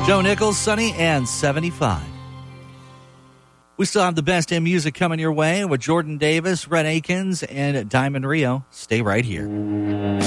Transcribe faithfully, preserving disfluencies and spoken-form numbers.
Joe Nichols, Sunny, and seventy-five. We still have the best in music coming your way with Jordan Davis, Rhett Akins, and Diamond Rio. Stay right here.